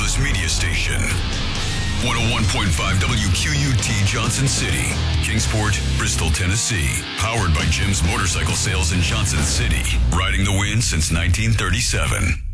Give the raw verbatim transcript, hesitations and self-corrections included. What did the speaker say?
Wireless Media Station. one oh one point five W Q U T Johnson City, Kingsport, Bristol, Tennessee. Powered by Jim's Motorcycle Sales in Johnson City. Riding the wind since nineteen thirty-seven.